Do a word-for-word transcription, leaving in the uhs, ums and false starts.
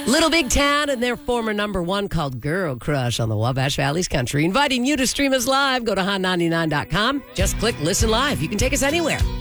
Little Big Town and their former number one called Girl Crush on the Wabash Valley's Country. Inviting you to stream us live. Go to hot ninety-nine dot com. Just click listen live. You can take us anywhere.